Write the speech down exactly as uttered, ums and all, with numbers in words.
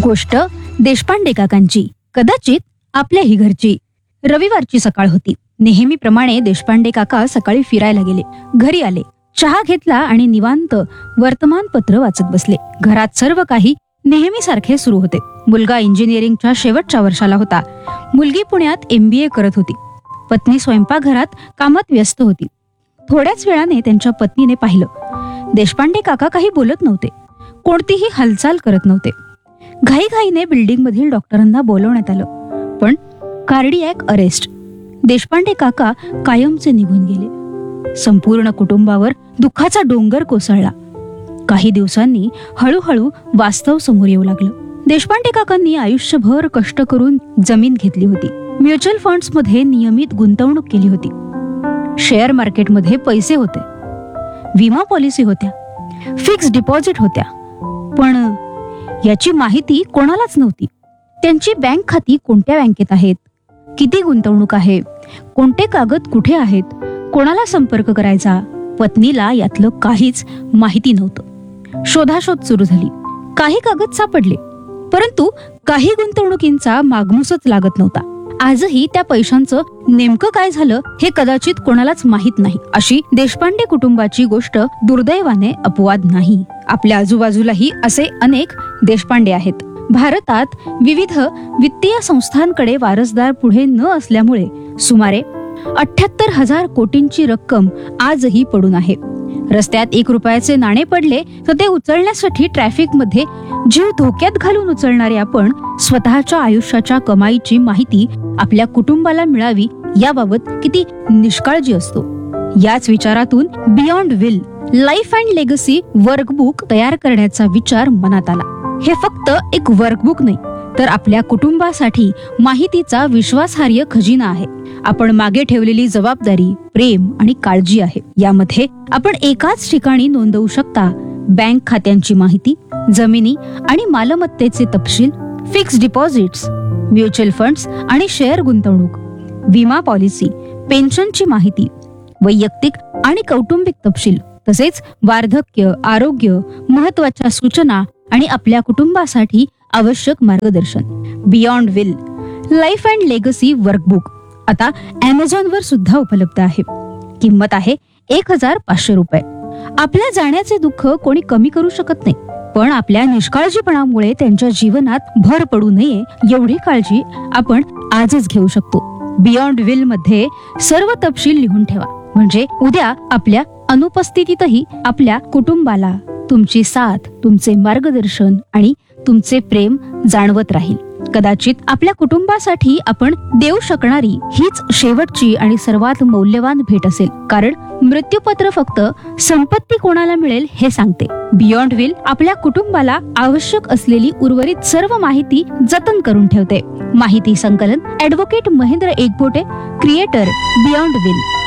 गोष्ट देशपांडे काकांची, कदाचित आपल्याही घरची. रविवारची सकाळ होती. नेहमीप्रमाणे देशपांडे काका सकाळी फिरायला गेले. घरी आले, चहा घेतला आणि निवांत वर्तमानपत्र वाचत बसले. घरात सर्व काही नेहमीसारखे सुरू होते. मुलगा इंजिनिअरिंगच्या शेवटच्या वर्षाला होता. मुलगी पुण्यात एमबीए करत होती. पत्नी स्वयंपाकघरात कामात व्यस्त होती. थोड्याच वेळाने त्यांच्या पत्नीने पाहिलं. देशपांडे काका काही बोलत नव्हते, कोणतीही हालचाल करत नव्हते. घाईघाईने बिल्डिंग मधील डॉक्टरांना बोलवण्यात आलं, पण कार्डियॅक अरेस्ट. देशपांडे काका कायमचे निघून गेले. संपूर्ण कुटुंबावर दुःखाचा डोंगर कोसळला. काही दिवसांनी हळूहळू वास्तव समोर येऊ लागलं. देशपांडे काकांनी आयुष्यभर कष्ट करून जमीन घेतली होती. म्युच्युअल फंड्स मध्ये नियमित गुंतवणूक केली होती. शेअर मार्केटमध्ये पैसे होते, विमा पॉलिसी होत्या, फिक्स डिपॉझिट होत्या, पण याची माहिती कोणालाच नव्हती. त्यांची बँक खाती कोणत्या बँकेत आहेत, किती गुंतवणूक आहे, कोणते कागद कुठे आहेत, कोणाला संपर्क करायचा, पत्नीला यातलं काहीच माहिती नव्हतं. शोधाशोध सुरू झाली. काही कागद सापडले, परंतु काही गुंतवणुकींचा मागमूसच लागत नव्हता. आजही त्या पैशांचं नेमकं काय झालं हे कदाचित कोणालाच माहित नाही. अशी देशपांडे कुटुंबाची गोष्ट दुर्दैवाने अपवाद नाही. आपल्या आजूबाजूलाही असे अनेक देशपांडे आहेत. भारतात विविध वित्तीय संस्थांकडे वारसदार पुढे न असल्यामुळे सुमारे अठ्याहत्तर हजार कोटींची रक्कम आजही पडून आहे. रस्त्यात एक रुपयाचे नाणे पडले तर ते उचलण्यासाठी ट्रॅफिक मध्ये जीव धोक्यात घालून उचलणारे आपण स्वतःच्या आयुष्याच्या कमाईची माहिती आपल्या कुटुंबाला मिळावी याबाबत किती निष्काळजी असतो. याच विचारातून beyond will life and legacy workbook तयार करण्याचा विचार मनात आला. हे फक्त एक वर्कबुक नाही, तर आपल्या कुटुंबासाठी माहितीचा विश्वासार्ह खजिना आहे. आपण मागे ठेवलेली जबाबदारी, प्रेम आणि काळजी आहे. यामध्ये आपण एकाच ठिकाणी नोंदवू शकता बँक खात्यांची माहिती, जमिनी आणि मालमत्तेचे तपशील, फिक्स डिपॉझिट्स, म्युच्युअल फंड्स आणि शेअर गुंतवणूक, विमा पॉलिसी, पेन्शनची माहिती, वैयक्तिक आणि कौटुंबिक तपशील, तसेच वार्धक्य, आरोग्य, महत्वाच्या सूचना आणि आपल्या कुटुंबासाठी आवश्यक मार्गदर्शन. Beyond will life and legacy workbook आता अमेझॉन वर सुद्धा उपलब्ध आहे. किंमत आहे एक हजार पाचशे रुपये. आपल्या जाण्याचे दुःख कोणी कमी करू शकत नाही, पण आपल्या निष्काळजीपणामुळे त्यांच्या जीवनात भर पडू नये एवढी काळजी आपण आजच घेऊ शकतो. बियॉन्ड विल मध्ये सर्व तपशील लिहून ठेवा, म्हणजे उद्या आपल्या अनुपस्थितीतही आपल्या कुटुंबाला तुमची साथ, तुमचे मार्गदर्शन आणि तुमचे प्रेम जाणवत राहील. कदाचित आपल्या कुटुंबासाठी आपण देऊ शकणारी हीच शेवटची आणि सर्वात मौल्यवान भेट असेल, कारण मृत्यूपत्र फक्त संपत्ती कोणाला मिळेल हे सांगते. बियॉन्ड विल आपल्या कुटुंबाला आवश्यक असलेली उर्वरित सर्व माहिती जतन करून ठेवते. माहिती संकलन advocate Mahendra Ekbote, creator beyond will.